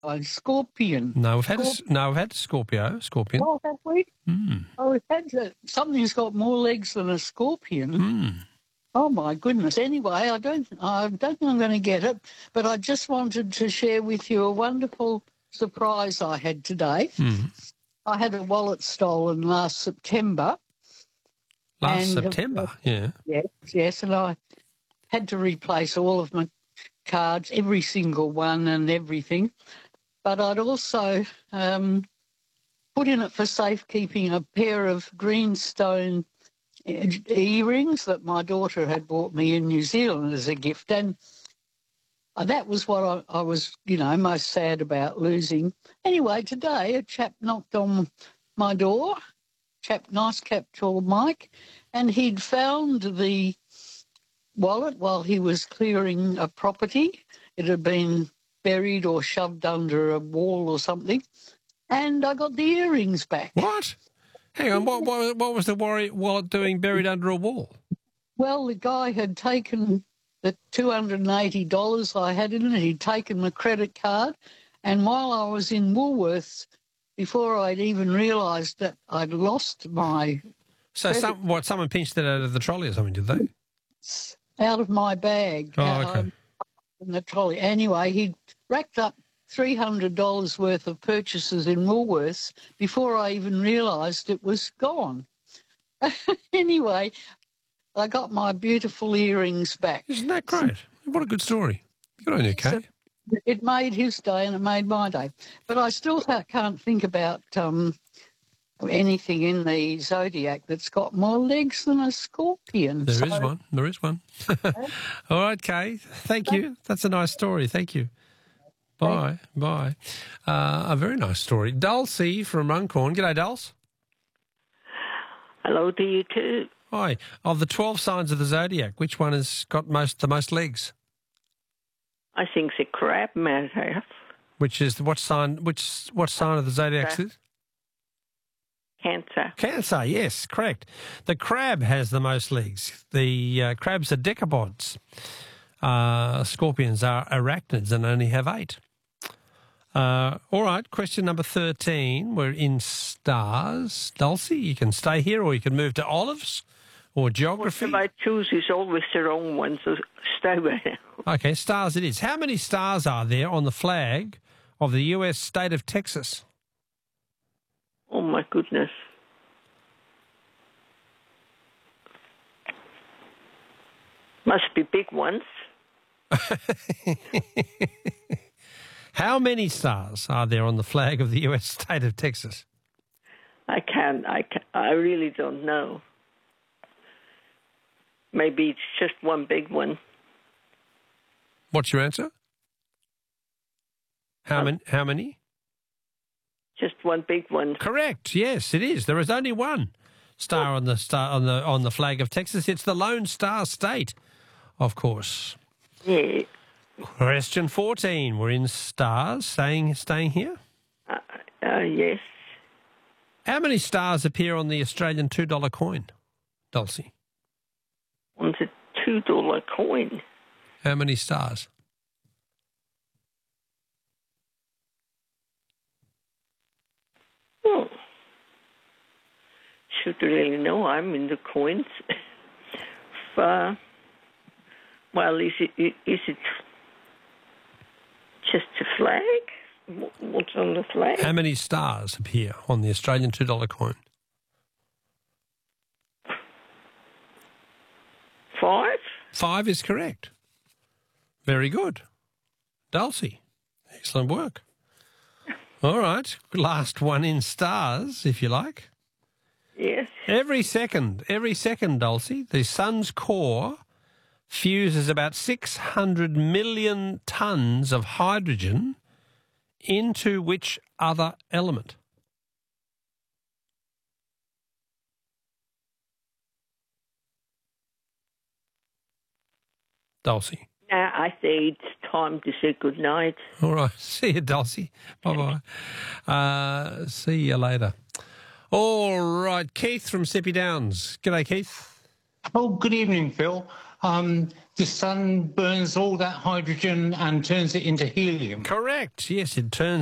Scorpion. No, we've had Scorpio. Scorpion. Oh, have we? Mm. Oh, we've had something's got more legs than a scorpion. Mm. Oh my goodness! Anyway, I don't think I'm going to get it, but I just wanted to share with you a wonderful surprise I had today. Mm. I had a wallet stolen last September. September, yeah. Yes, and I had to replace all of my cards, every single one and everything. But I'd also put in it for safekeeping a pair of greenstone earrings that my daughter had bought me in New Zealand as a gift. And that was what I was, most sad about losing. Anyway, today a chap knocked on my door, nice chap called Mike, and he'd found the wallet while he was clearing a property. It had been buried or shoved under a wall or something, and I got the earrings back. What? Hang on, what was the wallet doing buried under a wall? Well, the guy had taken the $280 I had in it. He'd taken my credit card, and while I was in Woolworths, before I'd even realised that I'd lost my... So someone pinched it out of the trolley or something, did they? Out of my bag. Oh, okay. In the trolley. Anyway, he'd racked up $300 worth of purchases in Woolworths before I even realised it was gone. Anyway, I got my beautiful earrings back. Isn't that great? What a good story. Good on you, Kate. So it made his day and it made my day. But I still can't think about anything in the zodiac that's got more legs than a scorpion. There is one. All right, Kay. Thank you. That's a nice story. Thank you. Bye. Bye. A very nice story. Dulcie from Runcorn. G'day, Dulce. Hello to you too. Hi. Of the 12 signs of the zodiac, which one has got the most legs? I think the crab might have. Which is what sign of the zodiac is? Cancer. Cancer, yes, correct. The crab has the most legs. The crabs are decapods. Scorpions are arachnids and only have 8. All right, question number 13. We're in stars. Dulcie, you can stay here or you can move to olives or geography. What I choose is always the wrong one, so stay with it. Okay, stars it is. How many stars are there on the flag of the U.S. state of Texas? Oh, my goodness. Must be big ones. How many stars are there on the flag of the U.S. state of Texas? I really don't know. Maybe it's just one big one. What's your answer? How many? Just one big one. Correct. Yes, it is. There is only one star on the flag of Texas. It's the Lone Star State, of course. Yeah. Question 14. We're in stars. Staying here. Yes. How many stars appear on the Australian $2 coin, Dulcie? On the $2 coin. How many stars? Oh. Should really know. I'm in the coins. Well, is it just a flag? What's on the flag? How many stars appear on the Australian $2 coin? 5? 5 is correct. Very good. Dulcie, excellent work. All right, last one in stars, if you like. Yes. Every second, Dulcie, the sun's core fuses about 600 million tonnes of hydrogen into which other element? Dulcie. I say it's time to say good night. All right. See you, Dulcie. Bye-bye. See you later. All right. Keith from Seppi Downs. G'day, Keith. Oh, good evening, Phil. the sun burns all that hydrogen and turns it into helium. Correct. Yes, it turns